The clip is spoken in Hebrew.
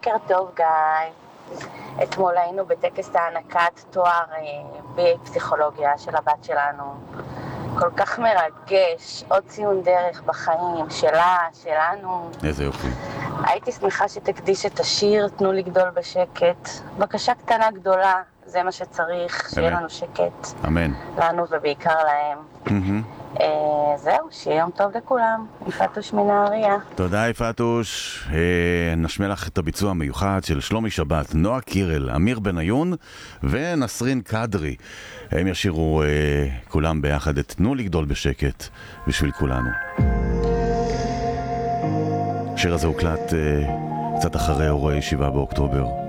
בוקר טוב גיא. אתמול היינו בטקס הענקת תואר בפסיכולוגיה של הבת שלנו. כל כך מרגש, עוד ציון דרך בחיים שלה, שלנו. איזה יופי. הייתי שמחה שתקדיש את השיר תנו לגדול בשקט. בקשה קטנה גדולה, זה מה שצריך, שיהיה לנו שקט. אמן. לנו ובעיקר להם. זהו, שיהיה יום טוב לכולם. יפתוש מנהריה. תודה יפתוש. נשמע לך את הביצוע המיוחד של שלומי שבת, נועה קירל, אמיר בניון ונסרין קדרי. הם ישירו כולם ביחד את תנו לגדול בשקט בשביל כולנו. השיר הזה הוקלט קצת אחרי אירועי 7 באוקטובר.